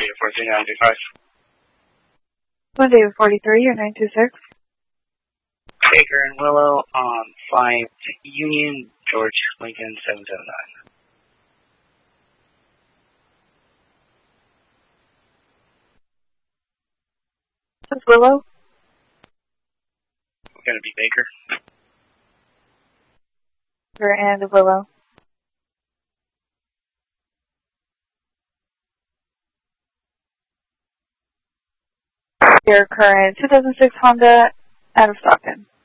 43925. Monday 43 or 926. Baker and Willow on 5 Union, George Lincoln 779. This is Willow. We're going to be Baker. Baker and Willow. Your current 2006 Honda out of Stockton.